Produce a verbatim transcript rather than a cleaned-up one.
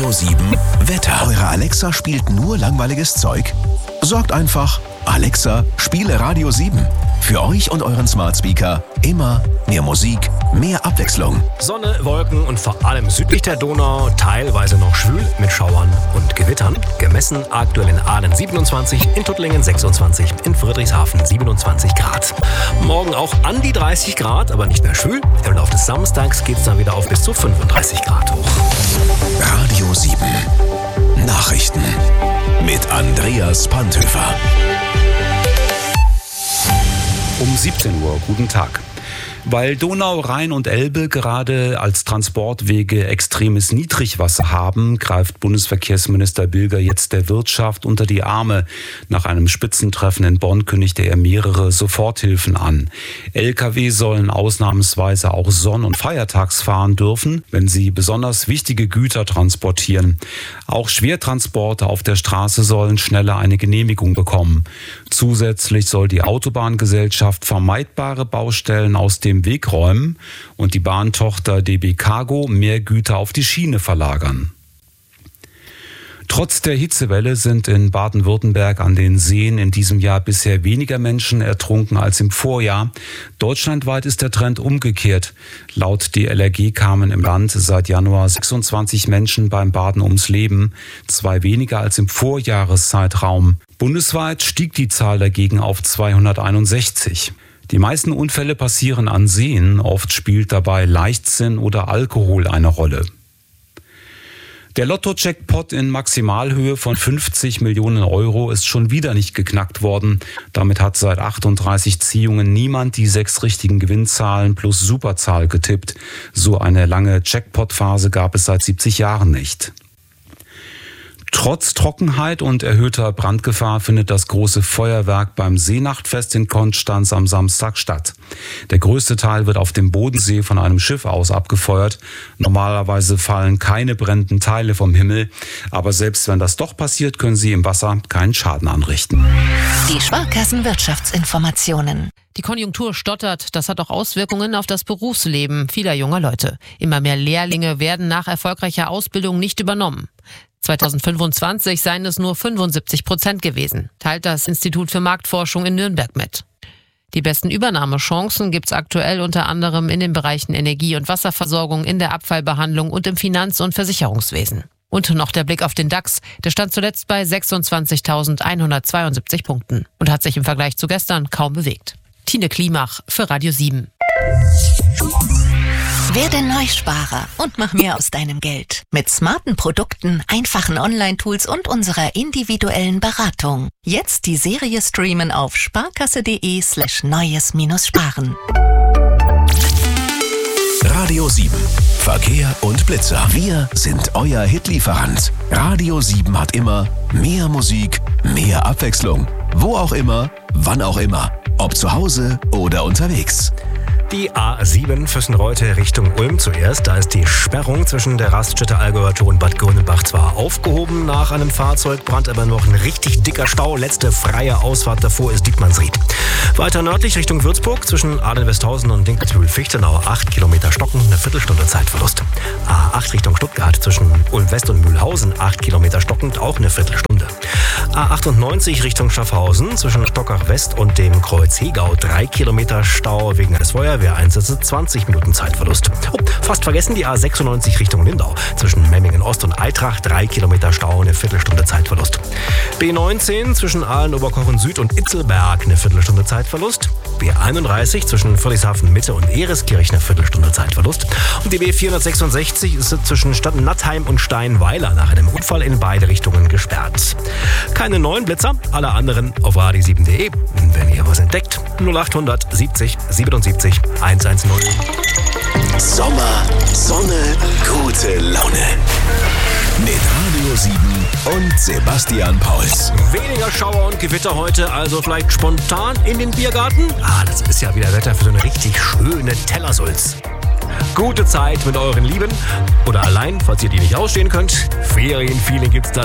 Radio sieben Wetter. Eure Alexa spielt nur langweiliges Zeug? Sorgt einfach, Alexa, spiele Radio sieben. Für euch und euren Smart Speaker immer mehr Musik, mehr Abwechslung. Sonne, Wolken und vor allem südlich der Donau teilweise noch schwül mit Schauern und Gewittern. Gemessen aktuell in Aalen siebenundzwanzig, in Tuttlingen sechsundzwanzig, in Friedrichshafen siebenundzwanzig Grad. Morgen auch an die dreißig Grad, aber nicht mehr schwül. Im Laufe des Samstags geht es dann wieder auf bis zu fünfunddreißig Grad hoch. Radio sieben Nachrichten mit Andreas Panthöfer. Um siebzehn Uhr, guten Tag. Weil Donau, Rhein und Elbe gerade als Transportwege extremes Niedrigwasser haben, greift Bundesverkehrsminister Bilger jetzt der Wirtschaft unter die Arme. Nach einem Spitzentreffen in Bonn kündigte er mehrere Soforthilfen an. L K W sollen ausnahmsweise auch Sonn- und Feiertags fahren dürfen, wenn sie besonders wichtige Güter transportieren. Auch Schwertransporte auf der Straße sollen schneller eine Genehmigung bekommen. Zusätzlich soll die Autobahngesellschaft vermeidbare Baustellen aus dem Weg räumen und die Bahntochter D B Cargo mehr Güter auf die Schiene verlagern. Trotz der Hitzewelle sind in Baden-Württemberg an den Seen in diesem Jahr bisher weniger Menschen ertrunken als im Vorjahr. Deutschlandweit ist der Trend umgekehrt. Laut D L R G kamen im Land seit Januar sechsundzwanzig Menschen beim Baden ums Leben, zwei weniger als im Vorjahreszeitraum. Bundesweit stieg die Zahl dagegen auf zweihunderteinundsechzig. Die meisten Unfälle passieren an Seen, oft spielt dabei Leichtsinn oder Alkohol eine Rolle. Der Lotto-Jackpot in Maximalhöhe von fünfzig Millionen Euro ist schon wieder nicht geknackt worden. Damit hat seit achtunddreißig Ziehungen niemand die sechs richtigen Gewinnzahlen plus Superzahl getippt. So eine lange Jackpot-Phase gab es seit siebzig Jahren nicht. Trotz Trockenheit und erhöhter Brandgefahr findet das große Feuerwerk beim Seenachtfest in Konstanz am Samstag statt. Der größte Teil wird auf dem Bodensee von einem Schiff aus abgefeuert. Normalerweise fallen keine brennenden Teile vom Himmel, aber selbst wenn das doch passiert, können sie im Wasser keinen Schaden anrichten. Die Sparkassen-Wirtschaftsinformationen. Die Konjunktur stottert, das hat auch Auswirkungen auf das Berufsleben vieler junger Leute. Immer mehr Lehrlinge werden nach erfolgreicher Ausbildung nicht übernommen. zweitausendfünfundzwanzig seien es nur fünfundsiebzig Prozent gewesen, teilt das Institut für Marktforschung in Nürnberg mit. Die besten Übernahmechancen gibt es aktuell unter anderem in den Bereichen Energie- und Wasserversorgung, in der Abfallbehandlung und im Finanz- und Versicherungswesen. Und noch der Blick auf den DAX, der stand zuletzt bei sechsundzwanzigtausendeinhundertzweiundsiebzig Punkten und hat sich im Vergleich zu gestern kaum bewegt. Tine Klimach für Radio sieben. Werde Neusparer und mach mehr aus deinem Geld. Mit smarten Produkten, einfachen Online-Tools und unserer individuellen Beratung. Jetzt die Serie streamen auf sparkasse.de slash neues minus sparen. Radio sieben. Verkehr und Blitzer. Wir sind euer Hitlieferant. Radio sieben hat immer mehr Musik, mehr Abwechslung. Wo auch immer, wann auch immer. Ob zu Hause oder unterwegs. Die A sieben Füssenreute Richtung Ulm zuerst. Da ist die Sperrung zwischen der Raststätte Allgäuer Tor und Bad Grönenbach zwar aufgehoben nach einem Fahrzeugbrand, aber noch ein richtig dicker Stau. Letzte freie Ausfahrt davor ist Dietmannsried. Weiter nördlich Richtung Würzburg zwischen Aalen-Westhausen und Dinkelsbühl-Fichtenau acht Kilometer Stocken, eine Viertelstunde Zeitverlust. A acht Richtung Stuttgart zwischen Ulm-West und Mühlhausen acht Kilometer stockend, auch eine Viertelstunde. A achtundneunzig Richtung Schaffhausen zwischen Stockach West und dem Kreuz Hegau drei Kilometer Stau wegen eines Feuerwehreinsatzes, zwanzig Minuten Zeitverlust. Oh, fast vergessen die A sechsundneunzig Richtung Lindau zwischen Memmingen Ost und Eitrach drei Kilometer Stau, eine Viertelstunde Zeitverlust. B neunzehn zwischen Aalen-Oberkochen Süd und Itzelberg eine Viertelstunde Zeitverlust. B einunddreißig zwischen Friedrichshafen Mitte und Ereskirchen eine Viertelstunde Zeitverlust. Und die B vierhundertsechsundsechzig ist zwischen Stadt Nattheim und Steinweiler nach einem Unfall in beide Richtungen gesperrt. Keine neuen Blitzer, alle anderen auf radio sieben punkt de. Wenn ihr was entdeckt, null achthundert siebzig siebenundsiebzig hundertzehn. Sommer, Sonne, gute Laune. Mit Radio sieben und Sebastian Pauls. Weniger Schauer und Gewitter heute, also vielleicht spontan in den Biergarten? Ah, das ist ja wieder Wetter für so eine richtig schöne Tellersulz. Gute Zeit mit euren Lieben oder allein, falls ihr die nicht ausstehen könnt. Ferienfeeling gibt's dann.